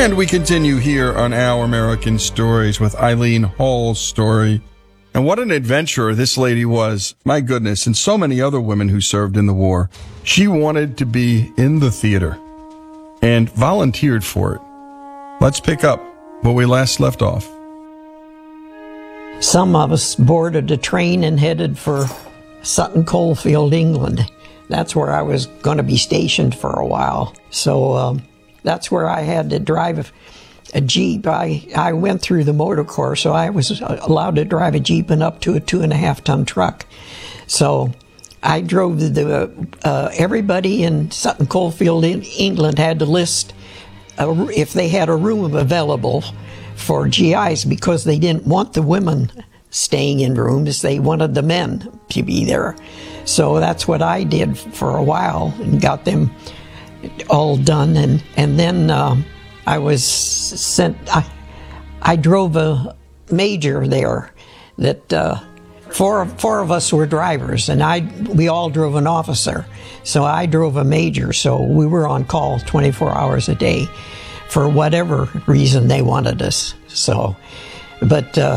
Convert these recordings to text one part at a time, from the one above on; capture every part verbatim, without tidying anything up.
And we continue here on Our American Stories with Eileen Hall's story. And what an adventurer this lady was. My goodness. And so many other women who served in the war. She wanted to be in the theater and volunteered for it. Let's pick up where we last left off. Some of us boarded a train and headed for Sutton Coldfield, England. That's where I was going to be stationed for a while. So um, that's where I had to drive a Jeep. I, I went through the motor corps, so I was allowed to drive a Jeep and up to a two and a half ton truck. So I drove the, the uh, everybody in Sutton Coldfield, in England, had to list a, if they had a room available for G Is, because they didn't want the women staying in rooms. They wanted the men to be there. So that's what I did for a while and got them all done. And, and then um, I was sent, I, I drove a major there that uh, four, four of us were drivers, and I we all drove an officer. So I drove a major, so we were on call twenty-four hours a day for whatever reason they wanted us. So, but, uh,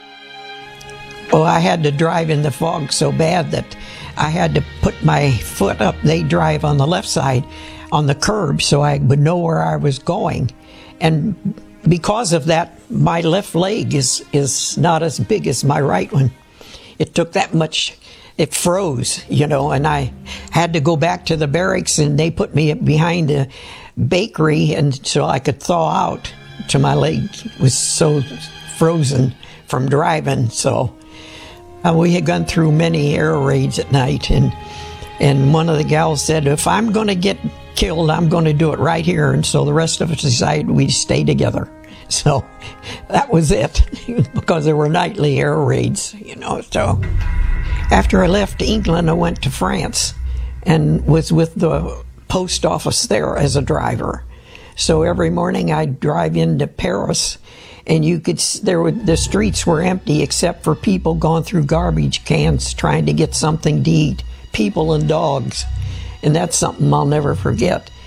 oh, I had to drive in the fog so bad that I had to put my foot up. They drive on the left side on the curb so I would know where I was going. And because of that, my left leg is, is not as big as my right one. It took that much, it froze, you know, and I had to go back to the barracks, and they put me behind a bakery and so I could thaw out to my leg was so frozen from driving. So uh, we had gone through many air raids at night, and and one of the gals said, if I'm going to get killed, I'm going to do it right here. And so the rest of us decided we'd stay together. So that was it, because there were nightly air raids, you know. So after I left England, I went to France and was with the post office there as a driver. So every morning I'd drive into Paris, and you could there were the streets were empty except for people going through garbage cans trying to get something to eat, people and dogs. And that's something I'll never forget.